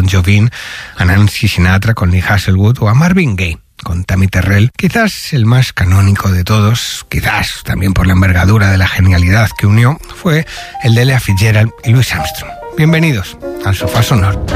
Bon Jovi, a Nancy Sinatra con Lee Hazlewood o a Marvin Gaye con Tammy Terrell. Quizás el más canónico de todos, quizás también por la envergadura de la genialidad que unió, fue el de Ella Fitzgerald y Louis Armstrong. Bienvenidos al Sofá Sonoro.